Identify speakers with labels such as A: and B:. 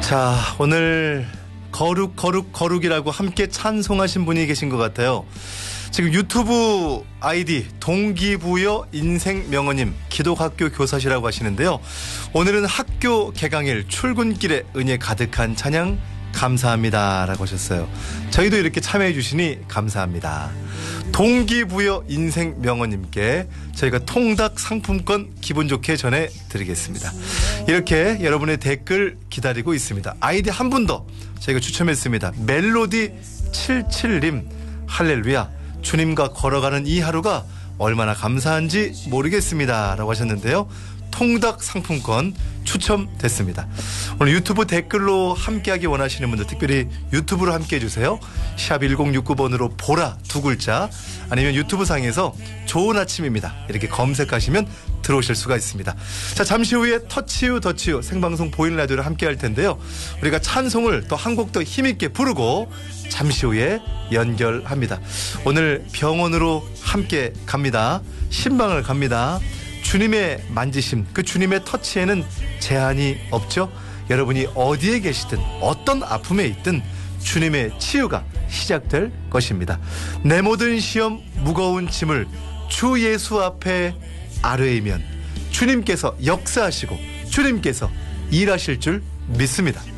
A: 자, 오늘 거룩이라고 함께 찬송하신 분이 계신 것 같아요. 지금 유튜브 아이디 동기부여 인생명언님 기독학교 교사시라고 하시는데요. 오늘은 학교 개강일 출근길에 은혜 가득한 찬양 감사합니다 라고 하셨어요. 저희도 이렇게 참여해 주시니 감사합니다. 동기부여 인생명언님께 저희가 통닭 상품권 기분 좋게 전해드리겠습니다. 이렇게 여러분의 댓글 기다리고 있습니다. 아이디 한 분 더 저희가 추첨했습니다. 멜로디 77님 할렐루야, 주님과 걸어가는 이 하루가 얼마나 감사한지 모르겠습니다 라고 하셨는데요. 통닭 상품권 추첨됐습니다. 오늘 유튜브 댓글로 함께하기 원하시는 분들 특별히 유튜브로 함께해 주세요. 샵 1069번으로 보라 두 글자, 아니면 유튜브 상에서 좋은 아침입니다 이렇게 검색하시면 들어오실 수가 있습니다. 자, 잠시 후에 터치유 더치유 생방송 보이는 라디오를 함께할 텐데요. 우리가 찬송을 또 한 곡 더 힘있게 부르고 잠시 후에 연결합니다. 오늘 병원으로 함께 갑니다. 신방을 갑니다. 주님의 만지심, 그 주님의 터치에는 제한이 없죠. 여러분이 어디에 계시든 어떤 아픔에 있든 주님의 치유가 시작될 것입니다. 내 모든 시험 무거운 짐을 주 예수 앞에 아뢰이면 주님께서 역사하시고 주님께서 일하실 줄 믿습니다.